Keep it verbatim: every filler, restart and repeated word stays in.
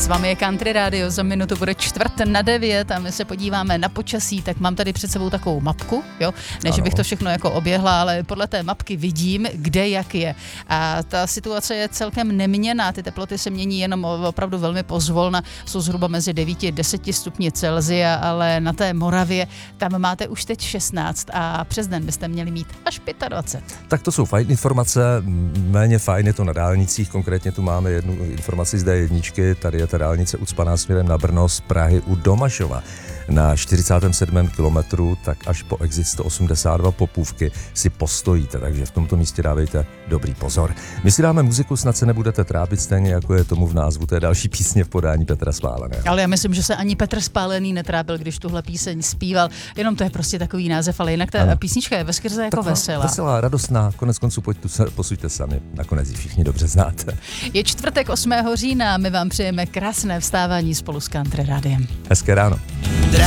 vámi je Country Radio, za minutu bude čtvrt na devět a my se podíváme na počasí, tak mám tady před sebou takovou mapku, jo, ne, že bych to všechno jako oběhla, ale podle té mapky vidím, kde jak je. A ta situace je celkem neměnná, ty teploty se mění jenom opravdu velmi pozvolna, jsou zhruba mezi devět a deset stupni Celsia, ale na té Moravě tam máte už teď šestnáct a přes den byste měli mít až dvacet pět. Tak to jsou fajn informace, méně fajn je to na dálnicích, konkrétně tu máme jednu informaci z dé jedna, tady je ta dálnice ucpaná směrem na Brno z Prahy u Domažova. Na čtyřicátém sedmém kilometru, tak až po exit sto osmdesát dva Popůvky si postojíte, takže v tomto místě dávejte dobrý pozor. My si dáme muziku, snad se nebudete trápit, stejně jako je tomu v názvu té další písně v podání Petra Spáleného. Ale já myslím, že se ani Petr Spálený netrápil, když tuhle píseň zpíval, jenom to je prostě takový název, ale jinak ta ano. písnička je veskrze jako taková veselá. Veselá, radostná, konec konců pojďte se, posuďte sami, nakonec ji všichni dobře znáte. Je čtvrtek osmého října, my vám přejeme krásné vstávání spolu s Country Radiem. Hezké ráno.